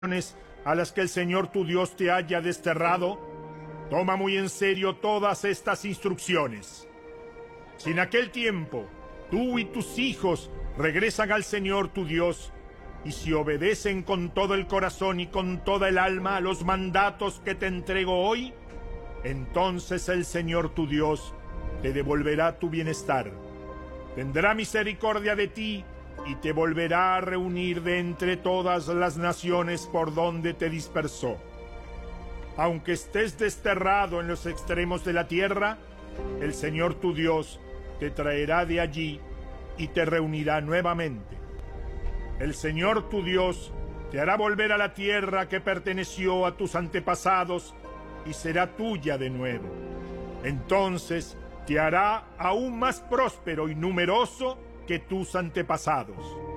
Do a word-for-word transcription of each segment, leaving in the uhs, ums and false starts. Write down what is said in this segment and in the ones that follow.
a las que el Señor tu Dios te haya desterrado, toma muy en serio todas estas instrucciones. Si en aquel tiempo tú y tus hijos regresan al Señor tu Dios, y si obedecen con todo el corazón y con toda el alma a los mandatos que te entrego hoy, entonces el Señor tu Dios te devolverá tu bienestar, tendrá misericordia de ti y te volverá a reunir de entre todas las naciones por donde te dispersó. Aunque estés desterrado en los extremos de la tierra, el Señor tu Dios te traerá de allí y te reunirá nuevamente. El Señor tu Dios te hará volver a la tierra que perteneció a tus antepasados y será tuya de nuevo. Entonces te hará aún más próspero y numeroso que tus antepasados.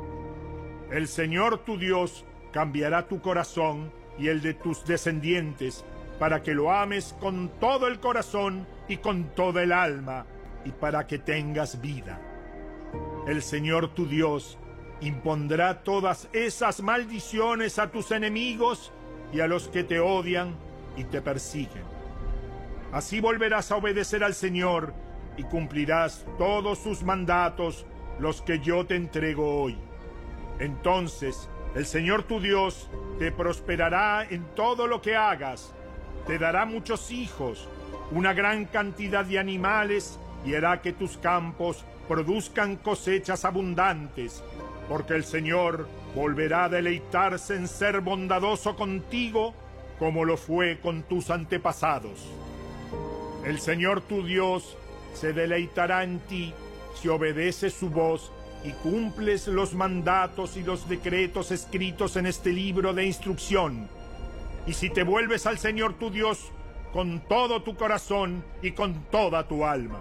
El Señor tu Dios cambiará tu corazón y el de tus descendientes para que lo ames con todo el corazón y con toda el alma y para que tengas vida. El Señor tu Dios impondrá todas esas maldiciones a tus enemigos y a los que te odian y te persiguen. Así volverás a obedecer al Señor y cumplirás todos sus mandatos, los que yo te entrego hoy. Entonces el Señor tu Dios te prosperará en todo lo que hagas, te dará muchos hijos, una gran cantidad de animales y hará que tus campos produzcan cosechas abundantes, porque el Señor volverá a deleitarse en ser bondadoso contigo como lo fue con tus antepasados. El Señor tu Dios se deleitará en ti si obedeces su voz y cumples los mandatos y los decretos escritos en este libro de instrucción, y si te vuelves al Señor tu Dios con todo tu corazón y con toda tu alma.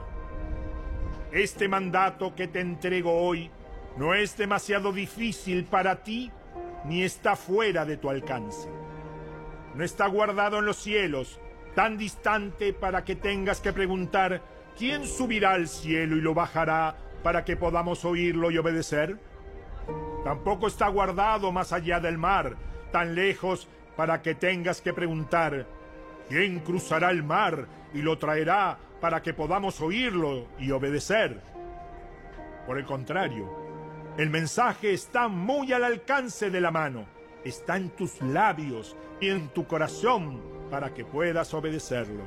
Este mandato que te entrego hoy no es demasiado difícil para ti, ni está fuera de tu alcance. No está guardado en los cielos, tan distante para que tengas que preguntar: ¿quién subirá al cielo y lo bajará para que podamos oírlo y obedecer? Tampoco está guardado más allá del mar, tan lejos para que tengas que preguntar: ¿quién cruzará el mar y lo traerá para que podamos oírlo y obedecer? Por el contrario, el mensaje está muy al alcance de la mano, está en tus labios y en tu corazón para que puedas obedecerlo.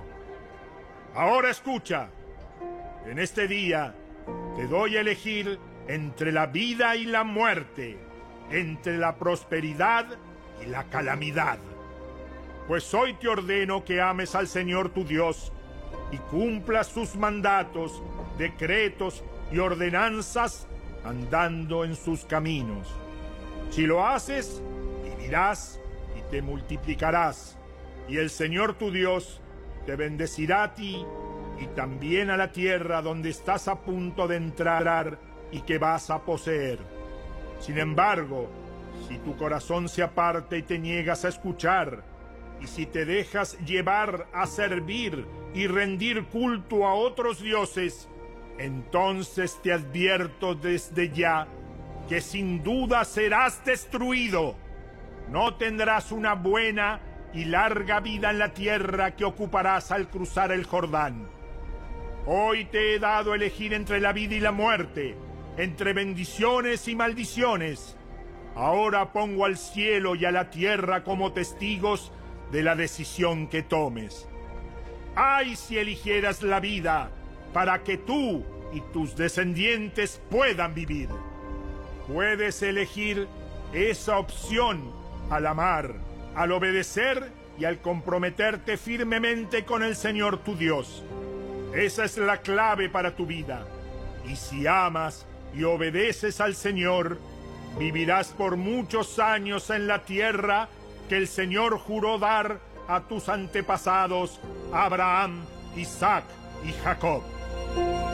Ahora escucha. En este día te doy a elegir entre la vida y la muerte, entre la prosperidad y la calamidad. Pues hoy te ordeno que ames al Señor tu Dios y cumplas sus mandatos, decretos y ordenanzas andando en sus caminos. Si lo haces, vivirás y te multiplicarás, y el Señor tu Dios te bendecirá a ti y también a la tierra donde estás a punto de entrar y que vas a poseer. Sin embargo, si tu corazón se aparta y te niegas a escuchar, y si te dejas llevar a servir y rendir culto a otros dioses, entonces te advierto desde ya que sin duda serás destruido. No tendrás una buena y larga vida en la tierra que ocuparás al cruzar el Jordán. Hoy te he dado a elegir entre la vida y la muerte, entre bendiciones y maldiciones. Ahora pongo al cielo y a la tierra como testigos de la decisión que tomes. ¡Ay, si eligieras la vida para que tú y tus descendientes puedan vivir! Puedes elegir esa opción al amar, al obedecer y al comprometerte firmemente con el Señor tu Dios. Esa es la clave para tu vida. Y si amas y obedeces al Señor, vivirás por muchos años en la tierra que el Señor juró dar a tus antepasados, Abraham, Isaac y Jacob.